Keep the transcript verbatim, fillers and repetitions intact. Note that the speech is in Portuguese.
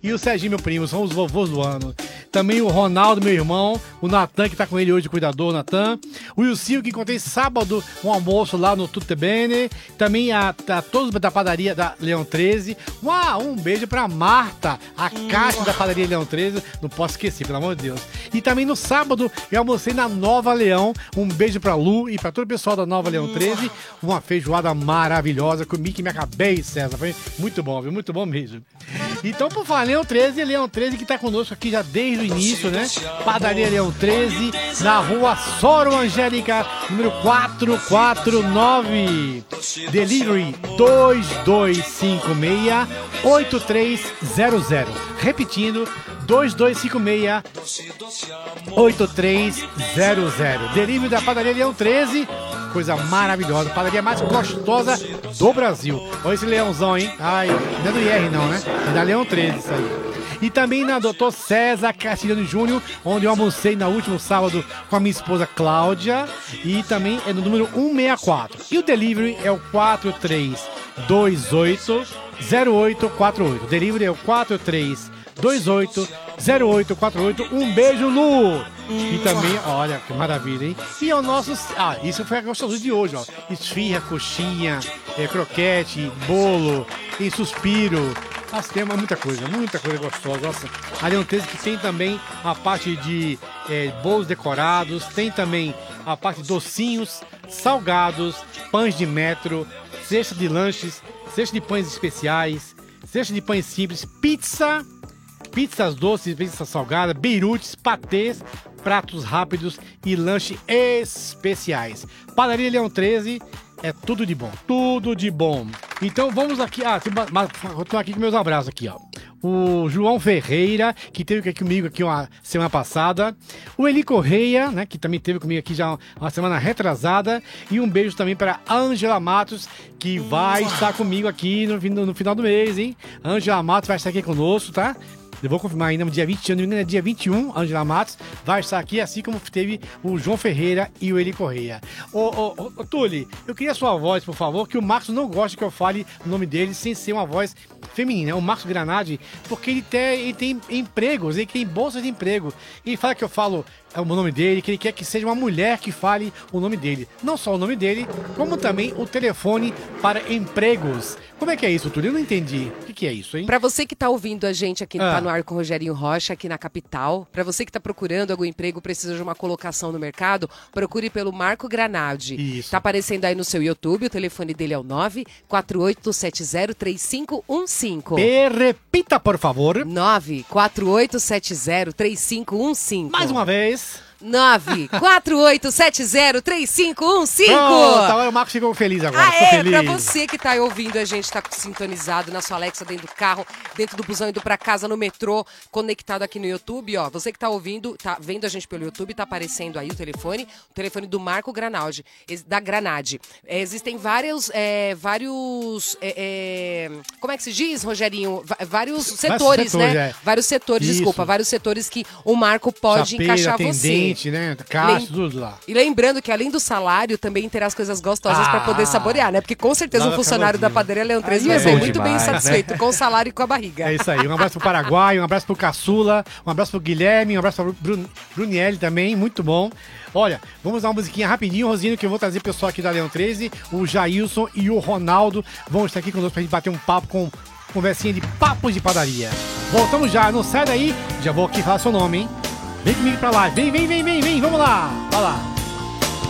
e o Serginho, meu primo, são os vovôs do ano. Também o Ronaldo, meu irmão, o Natan, que tá com ele hoje, o cuidador, o Natan. O Wilson, que encontrei sábado um almoço lá no Tutte Bene. Também a, a todos da padaria da Leão treze. Uau, um beijo pra Marta, a caixa da padaria Leão treze. Não posso esquecer, pelo amor de Deus. E também no sábado eu almocei na Nova Leão. Um beijo pra Lu e pra todo o pessoal da Nova Leão treze. Uma feijoada maravilhosa. Comi que me acabei, César. Foi muito bom, viu? Muito bom mesmo. Então, por falar, Leão treze, Leão treze que tá conosco aqui já desde o início, né? Padaria Leão treze, na rua Soro Angélica, número quatrocentos e quarenta e nove. Delivery dois dois cinco seis, oito três zero zero. Repetindo, dois dois cinco seis, oito três zero zero. Delivery da Padaria Leão treze. Coisa maravilhosa, padaria mais gostosa do Brasil. Olha esse leãozão, hein? Ai, não é do I R não, né? É da Leão treze isso aí. E também na doutor César Castilhano Júnior, onde eu almocei no último sábado com a minha esposa Cláudia. E também é no número cento e sessenta e quatro. E o delivery é o quatro três dois oito zero oito quatro oito. O delivery é o quatro três dois oito zero oito quatro oito. Um beijo, Lu! E também, olha, que maravilha, hein? E é o nosso... Ah, isso foi a gostosa de hoje, ó. Esfirra, coxinha, é, croquete, bolo, e suspiro. Nossa, tem muita coisa, muita coisa gostosa. Nossa, a Leão treze que tem também a parte de é, bolos decorados, tem também a parte de docinhos, salgados, pães de metro, cesta de lanches, cesta de pães especiais, cesta de pães simples, pizza... Pizzas doces, pizza salgada, beirutes, patês, pratos rápidos e lanches especiais. Padaria Leão treze é tudo de bom, tudo de bom. Então vamos aqui, ah, estou aqui com meus abraços aqui, ó. O João Ferreira, que teve aqui comigo aqui uma semana passada. O Eli Correia, né, que também teve comigo aqui já uma semana retrasada. E um beijo também para Ângela Matos, que vai estar comigo aqui no, no, no final do mês, hein? Ângela Matos vai estar aqui conosco, tá? Eu vou confirmar ainda no dia vinte, no dia vinte e um, Ângela Matos vai estar aqui, assim como teve o João Ferreira e o Eli Correia. Ô, ô, ô, Tuli, eu queria a sua voz, por favor, que o Marcos não gosta que eu fale o nome dele sem ser uma voz feminina, o Marcos Granadi, porque ele tem, ele tem empregos, ele tem bolsas de emprego. E fala que eu falo é o nome dele, que ele quer que seja uma mulher que fale o nome dele. Não só o nome dele, como também o telefone para empregos. Como é que é isso, Túlio? Eu não entendi. O que, que é isso, hein? Para você que tá ouvindo a gente aqui, Ah. tá no ar com o Rogerinho Rocha, aqui na capital, para você que tá procurando algum emprego, precisa de uma colocação no mercado, procure pelo Marco Granaldi. Isso. Tá aparecendo aí no seu YouTube, o telefone dele é o nove quatro oito sete zero três cinco um cinco. E repita, por favor. nove quatro oito sete zero três cinco um cinco. Mais uma vez. nove quatro oito sete zero três cinco um cinco. Pronto, agora o Marcos ficou feliz agora. Ah, ficou é, feliz. pra você que tá aí ouvindo a gente, tá sintonizado na sua Alexa, dentro do carro, dentro do busão, indo pra casa, no metrô, conectado aqui no YouTube, ó. Você que tá ouvindo, tá vendo a gente pelo YouTube, tá aparecendo aí o telefone, o telefone do Marco Granaldi, da Granade. É, existem vários, é, vários, é, é, como é que se diz, Rogerinho? Va- vários setores, setores, né? é. Vários setores, Isso. desculpa, vários setores que o Marco pode Chapeiro, encaixar atendente, você. né? Caixa, Lem- tudo lá. E lembrando que além do salário, também terá as coisas gostosas Ah, pra poder saborear, né? Porque com certeza lá o vai funcionário ficar da padaria Leão treze Aí vai é ser bom muito bem demais, satisfeito né? com o salário e com a barriga. É isso aí. Um abraço pro Paraguai, um abraço pro Caçula, um abraço pro Guilherme, um abraço pro Brun Brunielli também, muito bom. Olha, vamos dar uma musiquinha rapidinho, Rosinho, que eu vou trazer o pessoal aqui da Leão treze, o Jailson e o Ronaldo vão estar aqui conosco pra gente bater um papo com conversinha de papos de padaria. Voltamos já, não sai daí, já vou aqui falar seu nome, hein? Vem comigo pra lá, vem, vem, vem, vem, vem, vamos lá, vai lá.